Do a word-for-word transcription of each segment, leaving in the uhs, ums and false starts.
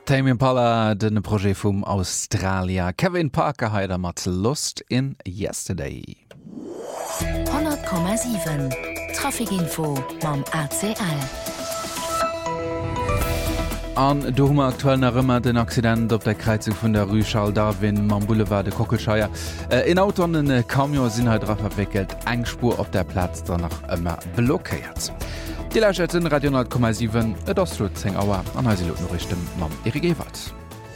Tame Impala den Projekt vum Australia. Kevin Parker heider mat Lost in Yesterday. hundert Komma sieben Trafikinfo mam A C L. An do hummer aktuell nach ëmmer den Accident op der Kreizung vun der Rue Charles Darwin mam Boulevard de Kokelscheier. Äh, in Auto an den Kamion sinn halt drauf verwickelt, eng Spur op der Platz danach ëmmer blockéiert. Die Leichetten Radio hundert Komma sieben et ass zehn Auer an Heiselotnorichten mam Erik Ewart.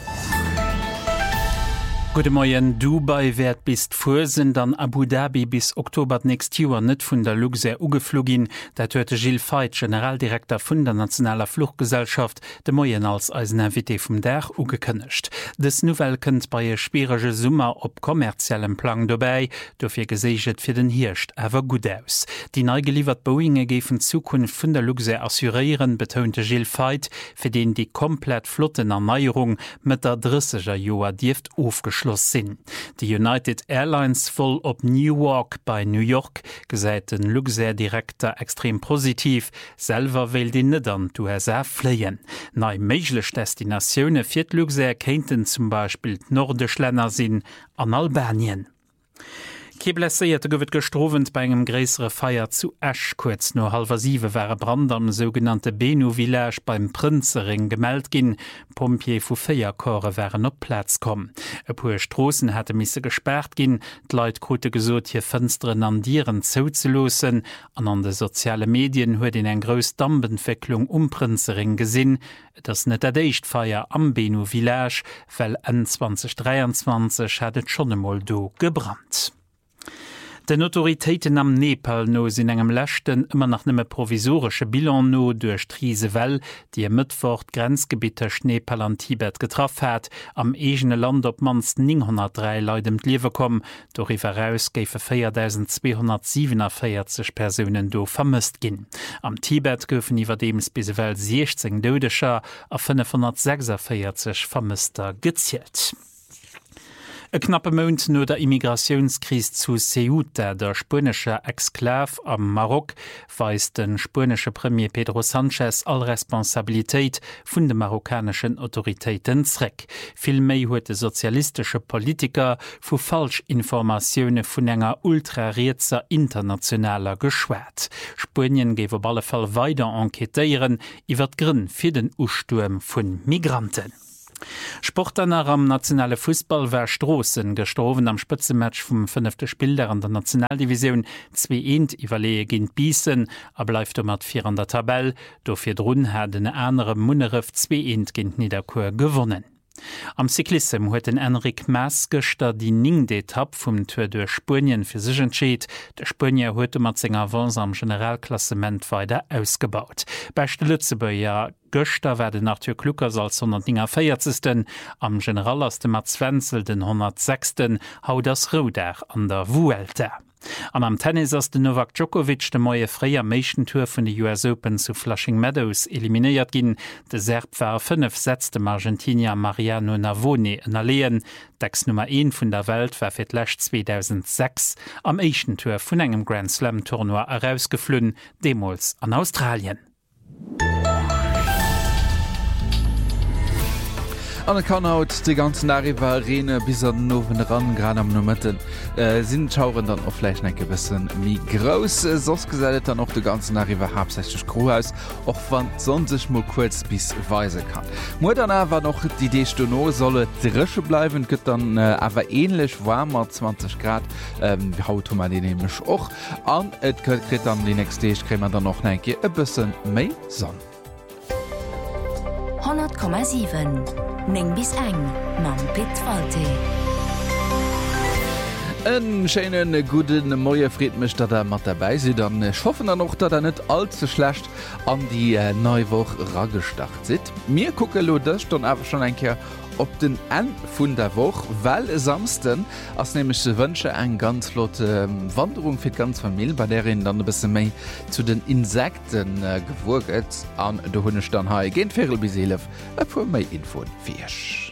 Gute Morgen, Dubai werd bis vorsinn an Abu Dhabi bis Oktober nächst Joer net vun der Luxair ugeflugin, dat huete Gilles Veit, Generaldirektor vun der Nationaler Fluchtgesellschaft, de Moien als Eisenvité vum Dach ugekënnecht. Des Novel kënnt bei e sperege Summer op kommerziellem Plan dobei, dofir geséget fir den Hirscht awer gut aus. Die neugeliefert Boeinge gefen Zukunft vun der Luxair assurieren, betonte Gilles Veit, fir den die komplett Flottenerneuerung mit der dreißiger Joer Dieft aufgeschlossen sinn. Die United Airlines voll op Newark bei New York gesäit den Luxair-Direktor extrem positiv, selber will die net an U S A fleien. Nei meiglech Destinationune fir Luxair kenten zum Beispiel nordisch Länder sinn an Albanien. Keblessierte gewit gestrowend bei engem gräsere Feier zu Ash kurz no halber sieve wäre Brand am sogenannte Benu-Village beim Prinzering gemeldt gin. Pompier vu Feierkore wären op Platz kom. E puer Strossen hätte misse gesperrt gin, d'Leit krute gesot hier Fensteren an Dieren zouzelosen, an an de soziale Medien huet in eng grös Dammbentvecklung um Prinzering gesinn, das net erdeicht Feier am Benu-Village, well en zwanzig dreiundzwanzig hättet schon emol do gebrannt. Den Autoritäten am Nepal no sinn engem Lächten immer nach nimme provisorische Bilan no durch Trisewell, die em Mittwoch Grenzgebiete Nepal an Tibet getroff hat, am egene Land op manst neunhundertdrei Leute im Liewe kom, doiwwer aus géfe vierzehntausendzweihundertsiebenundvierzig Personen do vermisst ginn. Am Tibet goufen iwwer dems bisewell sechzehn Dodescher a fünfhundertsechsundvierzig Vermisster gezielt. E knappe Mount no der Immigrationskrise zu Ceuta, der spanische Exklav am Marok, weist den spanische Premier Pedro Sanchez all Responsabilitéit vun de marokkanischen Autoritäten zreck. Vill méi huet de sozialistische Politiker vu Falschinformationune vun enger ultrarierzer internationaler geschwert. Spanien gewe op alle Fall weiter enquetéieren iwwer d'Grinn fir den Usturm vun Migranten. Sportler am nationale Fußball wär Strossen gestorven am Spitzematch vum fünfte Spieler an der Nationaldivision zwei eins iwwerlee ginint Biessen, a bleifft um mat vier an der Tabelle, dofir Drun hat den enere Munneref zwei eins ginint Niederkur gewonnen. Am Cyklissem huet den Enric Mas gëster die ningde Etapp vum Tour de Spanien fir sich entscheet. Der Spanier huet mat senger Avance am Generalklassement weiter ausgebaut. Beichte Lützeburger Göster werden nach Tür Kluckers als hundertvierundvierzigsten am Generalaste Mats Wenzel den hundertsechsten haut das Rodach an der Vuelta. An am Tennis ass de Novak Djokovic de moie freier Meichentour vun de U S Open zu Flushing Meadows eliminiert ginn. De Serb war fünf Sätze dem Argentinier Mariano Navone ënnerleen. D'Ex Nummer eins vun der Welt war fir d'Lächt zweitausendsechs am Meichentour vun engem Grand Slam Tournoi herausgeflünn, demols an Australien. An kann haut de ganzen Arrivarene bis an den nowen ran gran am Nomëtten äh, sinn Schauren dann ofläich net gewissen mi Gros äh, sos gesälet dann noch de ganzen Arriver habsälech Grohaus och wann sonsech mo kurz bis weise kann. Mo dann awer noch die Idee Stono solle dresche bleiwen gëtt dann äh, awer ähnlichlech warmer zwanzig Grad ähm, haut man den nämlich och an et krit an die nächste krämer dann noch enke e bëssen méi sonn. hundert Komma sieben Ning bis eng mam Pitwalte. En scheinen guten moie Friedmech dat er mat dabei se, dann schaffen er noch, dat er net allzu schlecht an die äh, Neuwoch raggestart sit. Mir gucke lo dech dann awer schon enker op den En vun der Woch, well samsten ass nämlich se wënsche eng ganz flotte äh, Wanderung fir ganz Familie, bei derin dann bisse méi zu den Insekten äh, gewurget an de hunnech dann ha Genferel bis elef e pu méi Info firsch.